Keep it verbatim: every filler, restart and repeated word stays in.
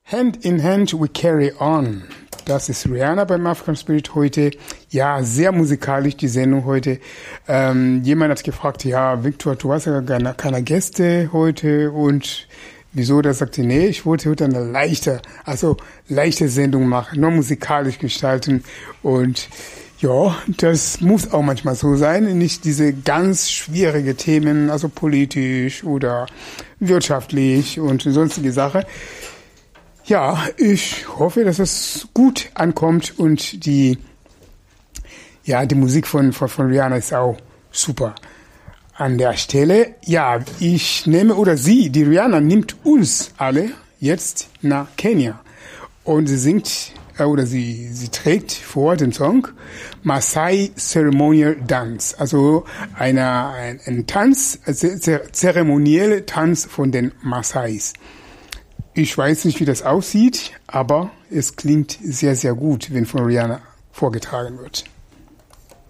Hand in Hand we carry on. Das ist Rihanna beim African Spirit heute. Ja, sehr musikalisch die Sendung heute. Ähm, jemand hat gefragt, ja, Victor, du hast ja keine, keine Gäste heute und wieso? Da sagte, nee, ich wollte heute eine leichte, also leichte Sendung machen, nur musikalisch gestalten und ja, das muss auch manchmal so sein, nicht diese ganz schwierige Themen, also politisch oder wirtschaftlich und sonstige Sachen. Ja, ich hoffe, dass es gut ankommt und die, ja, die Musik von, von, von Rihanna ist auch super. An der Stelle, ja, ich nehme, oder sie, die Rihanna nimmt uns alle jetzt nach Kenia und sie singt, oder sie, sie trägt vor den Song Maasai Ceremonial Dance, also einer, ein, ein Tanz, also zeremonielle Tanz von den Maasais. Ich weiß nicht, wie das aussieht, aber es klingt sehr, sehr gut, wenn von Rihanna vorgetragen wird.